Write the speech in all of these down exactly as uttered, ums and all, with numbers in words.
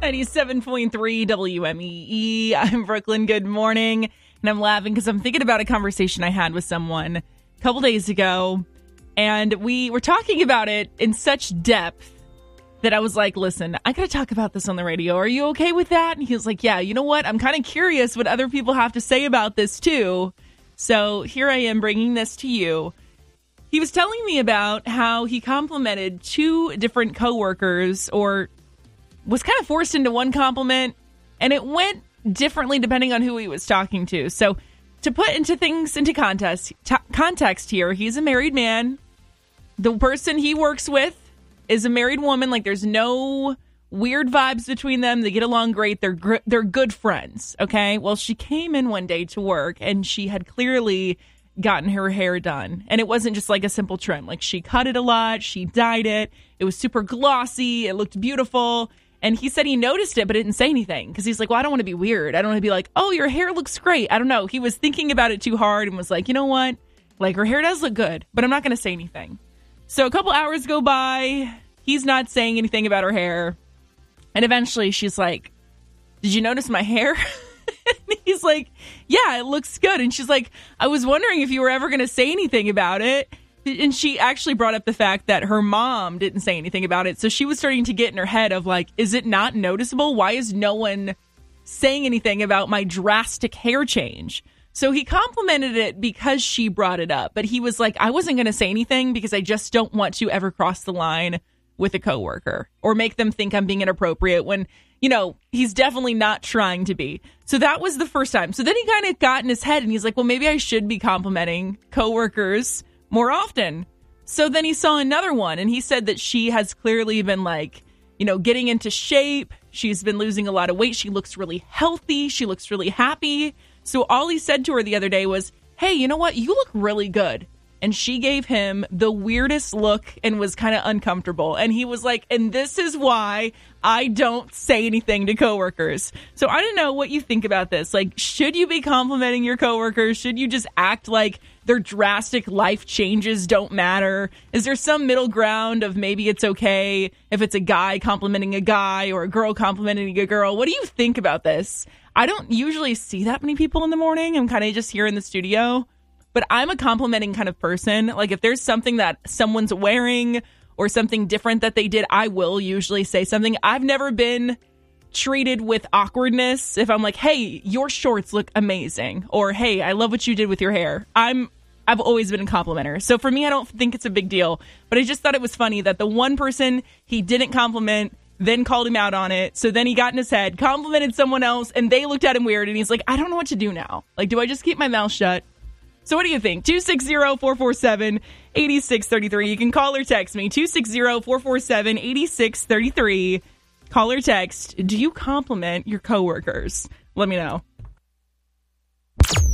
ninety-seven point three W M E E. I'm Brooklyn. Good morning. And I'm laughing because I'm thinking about a conversation I had with someone a couple days ago. And we were talking about it in such depth that I was like, listen, I got to talk about this on the radio. Are you okay with that? And he was like, yeah, you know what? I'm kind of curious what other people have to say about this too. So here I am bringing this to you. He was telling me about how he complimented two different coworkers, or was kind of forced into one compliment, and it went differently depending on who he was talking to. So to put into things into context, t- context here, he's a married man. The person he works with is a married woman. Like, there's no weird vibes between them. They get along great. They're gr- they're good friends. Okay. Well, she came in one day to work and she had clearly gotten her hair done. And it wasn't just like a simple trim. Like, she cut it a lot. She dyed it. It was super glossy. It looked beautiful. And he said he noticed it, but didn't say anything because he's like, well, I don't want to be weird. I don't want to be like, oh, your hair looks great. I don't know. He was thinking about it too hard and was like, you know what? Like, her hair does look good, but I'm not going to say anything. So a couple hours go by. He's not saying anything about her hair. And eventually she's like, did you notice my hair? And he's like, yeah, it looks good. And she's like, I was wondering if you were ever going to say anything about it. And she actually brought up the fact that her mom didn't say anything about it. So she was starting to get in her head of like, is it not noticeable? Why is no one saying anything about my drastic hair change? So he complimented it because she brought it up. But he was like, I wasn't going to say anything because I just don't want to ever cross the line with a coworker or make them think I'm being inappropriate when, you know, he's definitely not trying to be. So that was the first time. So then he kind of got in his head and he's like, well, maybe I should be complimenting coworkers more often. So then he saw another one and he said that she has clearly been like, you know, getting into shape. She's been losing a lot of weight. She looks really healthy. She looks really happy. So all he said to her the other day was, hey, you know what? You look really good. And she gave him the weirdest look and was kind of uncomfortable. And he was like, and this is why I don't say anything to coworkers. So I don't know what you think about this. Like, should you be complimenting your coworkers? Should you just act like their drastic life changes don't matter? Is there some middle ground of maybe it's okay if it's a guy complimenting a guy or a girl complimenting a girl? What do you think about this? I don't usually see that many people in the morning. I'm kind of just here in the studio. But I'm a complimenting kind of person. Like, if there's something that someone's wearing or something different that they did, I will usually say something. I've never been treated with awkwardness if I'm like, hey, your shorts look amazing. Or, hey, I love what you did with your hair. I'm, I've always been a complimenter. So for me, I don't think it's a big deal. But I just thought it was funny that the one person he didn't compliment then called him out on it. So then he got in his head, complimented someone else, and they looked at him weird. And he's like, I don't know what to do now. Like, do I just keep my mouth shut? So what do you think? two six zero, four four seven, eight six three three. You can call or text me. two six zero, four four seven, eight six three three. Call or text. Do you compliment your coworkers? Let me know.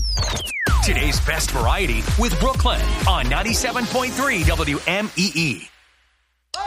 Today's best variety with Brooklyn on ninety-seven point three W M E E.